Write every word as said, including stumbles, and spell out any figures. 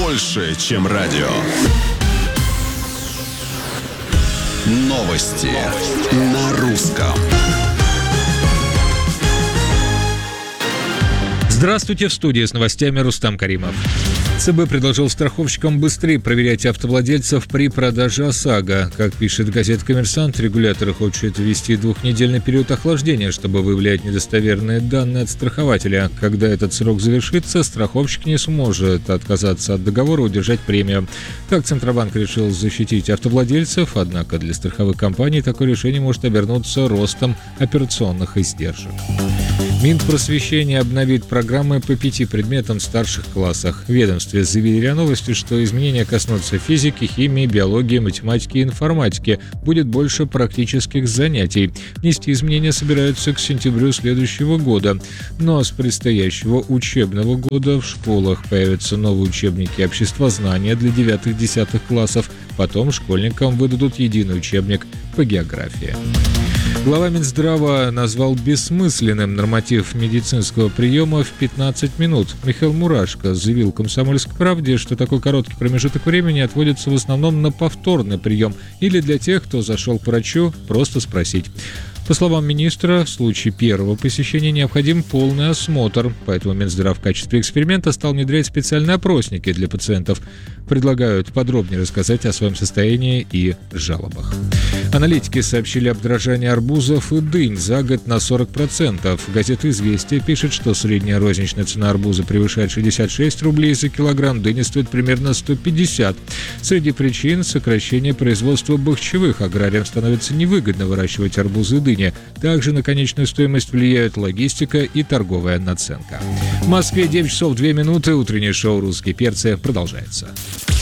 больше, чем радио. Новости на русском. Здравствуйте, в студии с новостями Рустам Каримов. ЦБ предложил страховщикам быстрее проверять автовладельцев при продаже ОСАГО. Как пишет газета «Коммерсант», регулятор хочет ввести двухнедельный период охлаждения, чтобы выявлять недостоверные данные от страхователя. Когда этот срок завершится, страховщик не сможет отказаться от договора и удержать премию. Так Центробанк решил защитить автовладельцев, однако для страховых компаний такое решение может обернуться ростом операционных издержек. Минпросвещение обновит программы по пяти предметам в старших классах. В ведомстве заявили о новости, что изменения коснутся физики, химии, биологии, математики и информатики. Будет больше практических занятий. Внести изменения собираются к сентябрю следующего года. Но с предстоящего учебного года в школах появятся новые учебники обществознания для девятых-десятых классов. Потом школьникам выдадут единый учебник по географии. Глава Минздрава назвал бессмысленным норматив медицинского приема в пятнадцать минут. Михаил Мурашко заявил «Комсомольской правде», что такой короткий промежуток времени отводится в основном на повторный прием или для тех, кто зашел к врачу просто спросить. По словам министра, в случае первого посещения необходим полный осмотр, поэтому Минздрав в качестве эксперимента стал внедрять специальные опросники для пациентов. Предлагают подробнее рассказать о своем состоянии и жалобах. Аналитики сообщили об дорожании арбузов и дынь за год на сорок процентов. Газета «Известия» пишет, что средняя розничная цена арбуза превышает шестьдесят шесть рублей за килограмм, дыни стоит примерно сто пятьдесят. Среди причин – сокращение производства бахчевых. Аграриям становится невыгодно выращивать арбузы и дыни. Также на конечную стоимость влияют логистика и торговая наценка. В Москве девять часов две минуты. Утреннее шоу «Русские перцы» продолжается.